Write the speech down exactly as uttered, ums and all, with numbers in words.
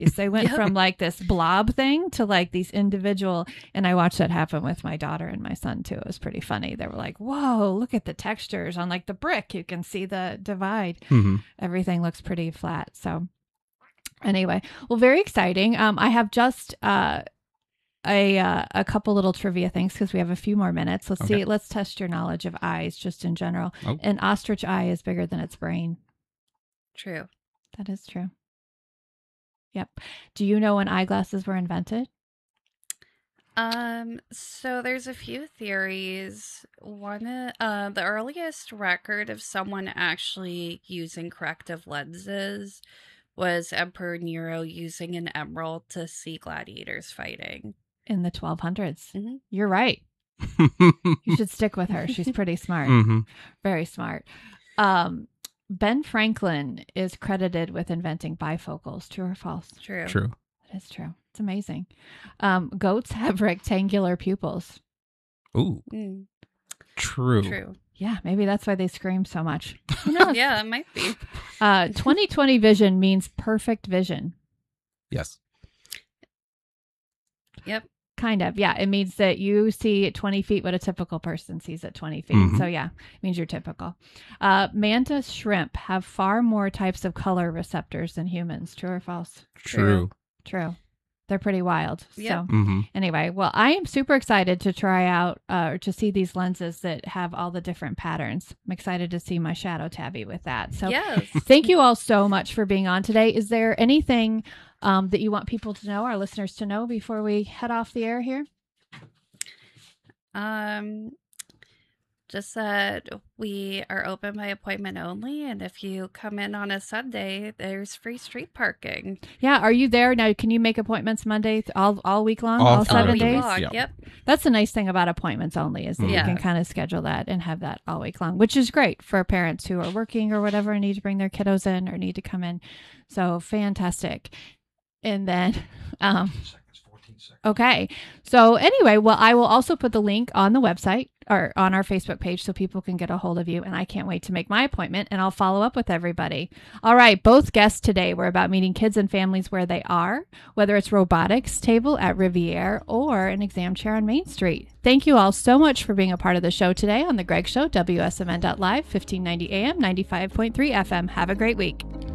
They went yep. from like this blob thing to like these individual, and I watched that happen with my daughter and my son too. It was pretty funny. They were like, whoa, look at the textures on like the brick. You can see the divide. Mm-hmm. Everything looks pretty flat. So anyway, well, very exciting. Um, I have just uh, a uh, a couple little trivia things because we have a few more minutes. Let's okay. see. Let's test your knowledge of eyes just in general. Oh. An ostrich eye is bigger than its brain. True. That is true. Yep. Do you know when eyeglasses were invented? Um, so there's a few theories. One, uh, the earliest record of someone actually using corrective lenses was Emperor Nero using an emerald to see gladiators fighting. In the twelve hundreds. Mm-hmm. You're right. You should stick with her. She's pretty smart. Mm-hmm. Very smart. Um, Ben Franklin is credited with inventing bifocals. True or false? True. True. That is true. It's amazing. Um, goats have rectangular pupils. Ooh. Mm. True. True. Yeah, maybe that's why they scream so much. Yeah, it might be. Uh, twenty twenty vision means perfect vision. Yes. Yep. Kind of. Yeah. It means that you see at twenty feet what a typical person sees at twenty feet. Mm-hmm. So yeah, it means you're typical. Uh, mantis shrimp have far more types of color receptors than humans. True or false? True. True. They're pretty wild. Yep. So mm-hmm. anyway, well, I am super excited to try out uh, or to see these lenses that have all the different patterns. I'm excited to see my shadow tabby with that. So yes. Thank you all so much for being on today. Is there anything um, that you want people to know, our listeners to know, before we head off the air here? Um, just that we are open by appointment only, and if you come in on a Sunday, there's free street parking. Yeah, are you there now? Can you make appointments Monday th- all all week long, all, all seven week days? Long. Yep. yep. That's the nice thing about appointments only is that yeah. you can kind of schedule that and have that all week long, which is great for parents who are working or whatever and need to bring their kiddos in or need to come in. So fantastic. And then, um, okay. So anyway, well, I will also put the link on the website or on our Facebook page so people can get a hold of you. And I can't wait to make my appointment and I'll follow up with everybody. All right. Both guests today were about meeting kids and families where they are, whether it's robotics table at Riviere or an exam chair on Main Street. Thank you all so much for being a part of the show today on The Greg Show, W S M N dot live, fifteen ninety A M, ninety-five point three F M. Have a great week.